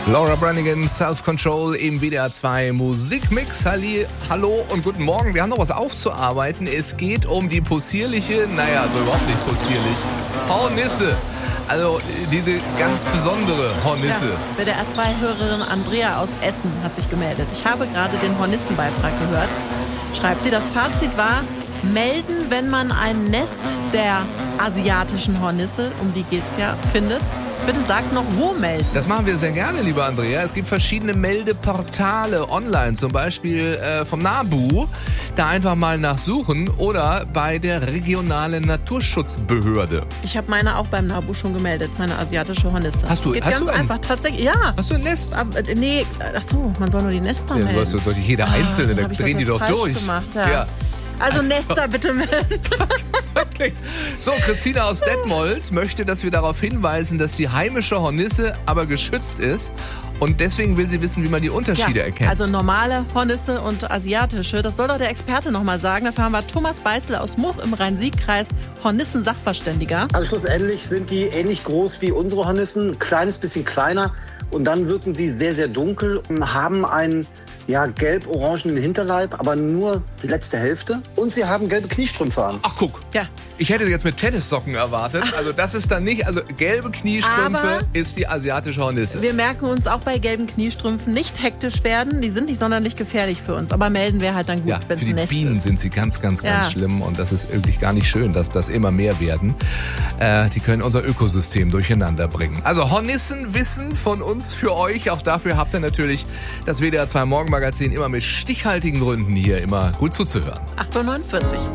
Laura Branigan, Self-Control im WDR 2 Musikmix. Hallo und guten Morgen. Wir haben noch was aufzuarbeiten. Es geht um die possierliche, also überhaupt nicht possierlich, Hornisse. Also diese ganz besondere Hornisse. Ja, WDR 2-Hörerin Andrea aus Essen hat sich gemeldet. Ich habe gerade den Hornissenbeitrag gehört. Schreibt sie, das Fazit war, melden, wenn man ein Nest der asiatischen Hornisse, um die geht's ja, findet. Bitte sagt noch, wo melden. Das machen wir sehr gerne, liebe Andrea. Es gibt verschiedene Meldeportale online, zum Beispiel vom NABU. Da einfach mal nachsuchen oder bei der regionalen Naturschutzbehörde. Ich habe meine auch beim NABU schon gemeldet, meine asiatische Hornisse. Hast du? Geht Hast ganz du einfach, tatsächlich, ja. Hast du ein Nest? Nee, achso, man soll nur die Nester melden. Ja, sollte jeder Einzelne, da hab ich drehen die das doch falsch durch. Gemacht, ja. Also Nester bitte melden. Okay. So, Christina aus Detmold möchte, dass wir darauf hinweisen, dass die heimische Hornisse aber geschützt ist. Und deswegen will sie wissen, wie man die Unterschiede erkennt. Also normale Hornisse und asiatische. Das soll doch der Experte nochmal sagen. Dafür haben wir Thomas Beißel aus Much im Rhein-Sieg-Kreis, Hornissen-Sachverständiger. Also schlussendlich sind die ähnlich groß wie unsere Hornissen, ein kleines bisschen kleiner. Und dann wirken sie sehr, sehr dunkel und haben einen gelb-orangenen Hinterleib, aber nur die letzte Hälfte. Und sie haben gelbe Kniestrümpfe an. Ach, guck. Ja. Ich hätte jetzt mit Tennissocken erwartet. Also das ist dann nicht, also gelbe Kniestrümpfe Aber ist die asiatische Hornisse. Wir merken uns auch bei gelben Kniestrümpfen nicht hektisch werden. Die sind nicht sonderlich gefährlich für uns. Aber melden wäre halt dann gut, wenn es für ein die Nest Bienen ist. sind sie ganz schlimm. Und das ist wirklich gar nicht schön, dass das immer mehr werden. Die können unser Ökosystem durcheinander bringen. Also Hornissenwissen von uns für euch. Auch dafür habt ihr natürlich das WDR 2 Morgenmagazin immer mit stichhaltigen Gründen hier immer gut zuzuhören. 8:49 Uhr.